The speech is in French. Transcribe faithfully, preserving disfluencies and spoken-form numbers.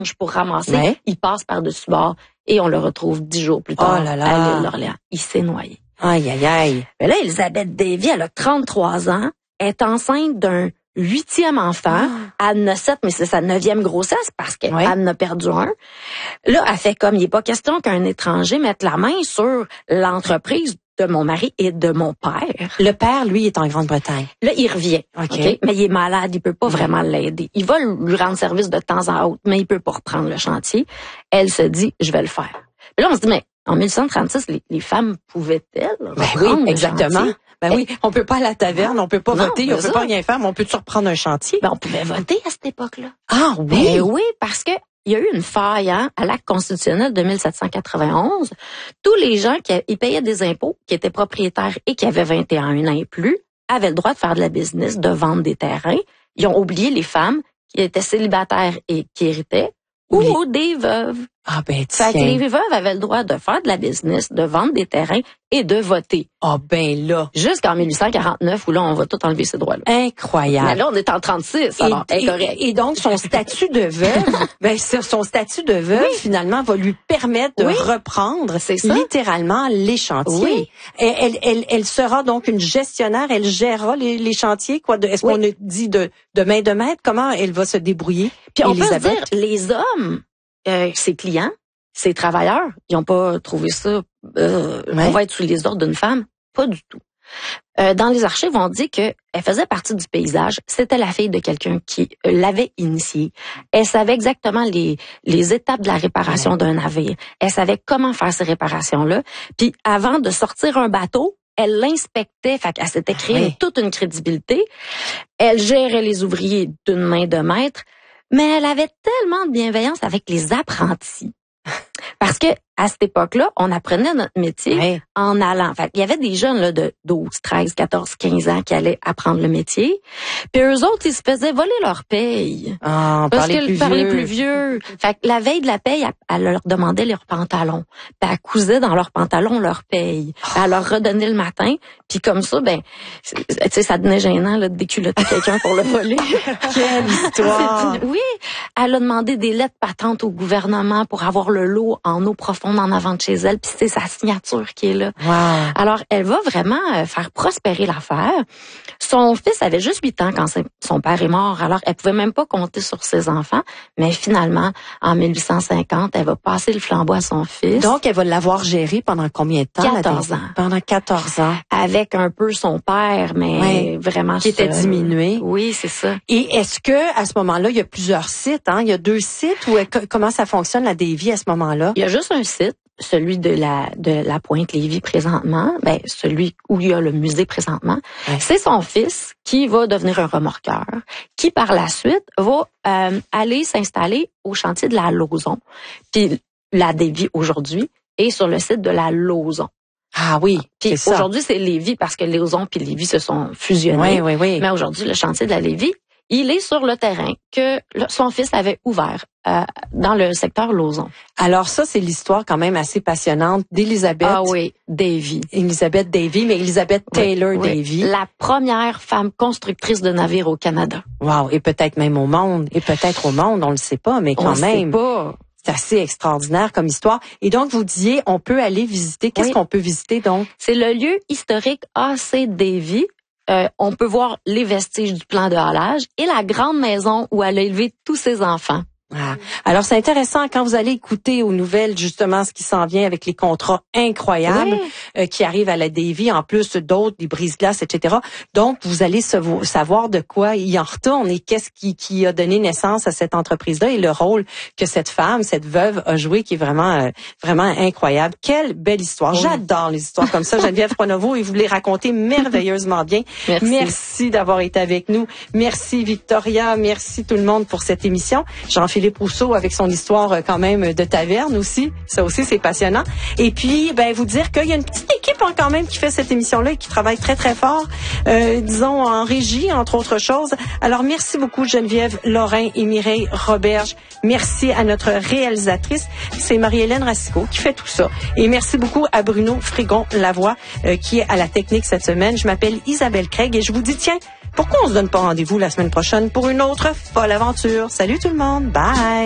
pour ramasser. Ouais. Il passe par-dessus bord et on le retrouve dix jours plus tard Oh là là. à l'île d'Orléans. Il s'est noyé. Aïe, aïe, aïe. Mais là, Elizabeth Davy, elle a trente-trois ans, est enceinte d'un huitième enfant. Ah. Elle en a sept, mais c'est sa neuvième grossesse parce qu'elle Ouais. en a perdu un. Là, elle fait comme, il n'est pas question qu'un étranger mette la main sur l'entreprise de mon mari et de mon père. Le père, lui, est en Grande-Bretagne. Là, il revient. OK. OK? Mais il est malade, il peut pas vraiment l'aider. Il va lui rendre service de temps en autre, mais il peut pas reprendre le chantier. Elle se dit, je vais le faire. Puis là, on se dit, mais en mille huit cent trente-six, les, les femmes pouvaient-elles Ben reprendre oui, le exactement. chantier? Ben oui, on peut pas à la taverne, on peut pas Non, voter, ben on peut ça. pas rien faire, mais on peut surprendre un chantier. Ben, on pouvait voter à cette époque-là. Ah oui. Ben oui, parce que il y a eu une faille hein, à l'acte constitutionnel de mille sept cent quatre-vingt-onze. Tous les gens qui ils payaient des impôts, qui étaient propriétaires et qui avaient vingt et un ans et plus, avaient le droit de faire de la business, de vendre des terrains. Ils ont oublié les femmes qui étaient célibataires et qui héritaient, Oui. ou des veuves. Ah ben Fait que tiens. les veuves avaient le droit de faire de la business, de vendre des terrains et de voter. Ah ben là. Jusqu'en mille huit cent quarante-neuf, où là, on va tout enlever ces droits-là. Mais Incroyable. là, on est en trente-six, alors, et, incorrect. et, et donc, son statut de veuve, ben, ce- son statut de veuve, finalement, va lui permettre de Oui. reprendre C'est ça. littéralement les chantiers. Oui. Et elle, elle, elle sera donc une gestionnaire, elle gérera les, les chantiers, quoi. de- Est-ce Oui. qu'on a dit de, de main de maître? Comment elle va se débrouiller? Puis on peut se Elisabeth? dire, les hommes, euh, ses clients, ses travailleurs, ils n'ont pas trouvé ça, euh, Ouais. on va être sous les ordres d'une femme. Pas du tout. Euh, dans les archives, on dit qu'elle faisait partie du paysage. C'était la fille de quelqu'un qui euh, l'avait initiée. Elle savait exactement les, les étapes de la réparation d'un navire. Elle savait comment faire ces réparations-là. Puis avant de sortir un bateau, elle l'inspectait, fait qu'elle s'était créée Oui. toute une crédibilité. Elle gérait les ouvriers d'une main de maître, mais elle avait tellement de bienveillance avec les apprentis. Parce que à cette époque-là, on apprenait notre métier Ouais. en allant. Fait, il y avait des jeunes là, de douze, treize, quatorze, quinze ans qui allaient apprendre le métier. Puis eux autres, ils se faisaient voler leur paye. Ah, Parce par les que plus par les vieux. plus vieux. Fait que la veille de la paye, elle, elle leur demandait leurs pantalons. Puis elle cousait dans leurs pantalons leur paye. Puis elle leur redonnait le matin. Puis comme ça, ben, c'est- tu sais, ça devenait gênant là, de déculotter quelqu'un pour le voler. Quelle histoire! C'est- Oui, elle a demandé des lettres patentes au gouvernement pour avoir le lot en eau profonde en avant de chez elle, puis c'est sa signature qui est là. Wow. Alors, elle va vraiment euh, faire prospérer l'affaire. Son fils avait juste huit ans quand c'est- son père est mort, alors elle pouvait même pas compter sur ses enfants, mais finalement, en mille huit cent cinquante, elle va passer le flambeau à son fils. Donc, elle va l'avoir géré pendant combien de temps? la quatorze Daisy? ans. Pendant quatorze ans. Avec un peu son père, mais Ouais. vraiment Qui était seul. diminué. Oui, c'est ça. Et est-ce que à ce moment-là, il y a plusieurs sites, hein? Il y a deux sites ou est- comment ça fonctionne la Davy à ce moment-là? Il y a juste un site, celui de la de la Pointe-Lévis présentement, ben celui où il y a le musée présentement. Ouais. C'est son fils qui va devenir un remorqueur, qui par la suite va euh, aller s'installer au chantier de la Lauson. Puis la Davy aujourd'hui est sur le site de la Lauson. Ah oui, Puis c'est ça. aujourd'hui c'est Lévis parce que Lauson puis Lévis se sont fusionnés. Oui, oui, oui. Mais aujourd'hui le chantier de la Lévis, il est sur le terrain que le- son fils avait ouvert euh, dans le secteur Lauson. Alors ça, c'est l'histoire quand même assez passionnante d'Elisabeth. Ah oui, Davy. Elisabeth Davy, mais Elisabeth Taylor Oui, Davy. la première femme constructrice de navires au Canada. Wow, et peut-être même au monde, et peut-être au monde, on le sait pas, mais quand On même. sait pas. C'est assez extraordinaire comme histoire. Et donc, vous disiez, on peut aller visiter. Qu'est-ce Oui. qu'on peut visiter donc? C'est le lieu historique A C Davy. Euh, on peut voir les vestiges du plan de halage et la grande maison où elle a élevé tous ses enfants. Ah. Alors, c'est intéressant quand vous allez écouter aux nouvelles, justement, ce qui s'en vient avec les contrats incroyables Oui. euh, qui arrivent à la Davy, en plus d'autres, des brise-glaces, et cetera. Donc, vous allez se- savoir de quoi il en retourne et qu'est-ce qui, qui a donné naissance à cette entreprise-là et le rôle que cette femme, cette veuve a joué qui est vraiment, euh, vraiment incroyable. Quelle belle histoire. Oui. J'adore les histoires comme ça. Geneviève Pronovo, et vous les racontez merveilleusement bien. Merci. Merci d'avoir été avec nous. Merci Victoria. Merci tout le monde pour cette émission. Jean-Philippe Rousseau avec son histoire euh, quand même de taverne aussi. Ça aussi, c'est passionnant. Et puis, ben, vous dire qu'il y a une petite équipe hein, quand même qui fait cette émission-là et qui travaille très, très fort, euh, disons, en régie, entre autres choses. Alors, merci beaucoup Geneviève, Lorrain et Mireille Roberge. Merci à notre réalisatrice, c'est Marie-Hélène Racicot qui fait tout ça. Et merci beaucoup à Bruno Frigon-Lavoie euh, qui est à la technique cette semaine. Je m'appelle Isabelle Craig et je vous dis, tiens, pourquoi on se donne pas rendez-vous la semaine prochaine pour une autre folle aventure? Salut tout le monde. Bye!